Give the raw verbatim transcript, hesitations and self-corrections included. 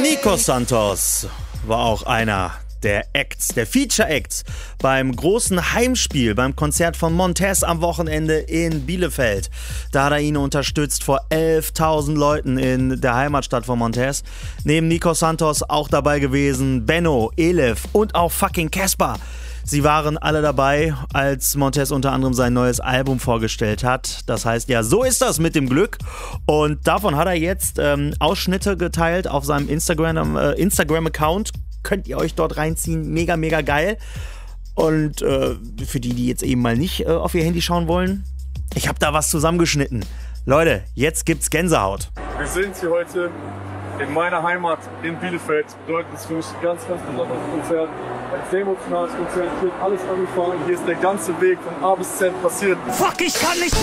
Nico Santos war auch einer der Acts, der Feature-Acts beim großen Heimspiel, beim Konzert von Montez am Wochenende in Bielefeld. Da hat er ihn unterstützt vor elftausend Leuten in der Heimatstadt von Montez. Neben Nico Santos auch dabei gewesen Benno, Elif und auch fucking Casper. Sie waren alle dabei, als Montez unter anderem sein neues Album vorgestellt hat. Das heißt, ja, so ist das mit dem Glück. Und davon hat er jetzt ähm, Ausschnitte geteilt auf seinem Instagram, äh, Instagram-Account. Könnt ihr euch dort reinziehen. Mega, mega geil. Und äh, für die, die jetzt eben mal nicht äh, auf ihr Handy schauen wollen, ich habe da was zusammengeschnitten. Leute, jetzt gibt's Gänsehaut. Wir sind hier heute in meiner Heimat in Bielefeld. Bedeutet es für mich ein ganz, ganz besonderes Konzert. Ein sehr emotionales Konzert. Hier wird alles angefangen. Hier ist der ganze Weg von A bis Z passiert. Fuck, ich kann nicht